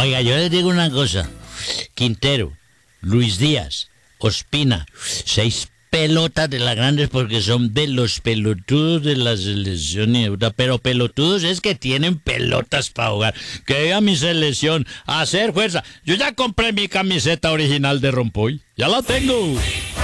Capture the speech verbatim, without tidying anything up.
Oiga, yo les digo una cosa. Quintero, Luis Díaz, Ospina, seis pelotas de las grandes porque son de los pelotudos de la selección. Pero pelotudos es que tienen pelotas para jugar. Que diga mi selección, a hacer fuerza. Yo ya compré mi camiseta original de Rompoy. Ya la tengo.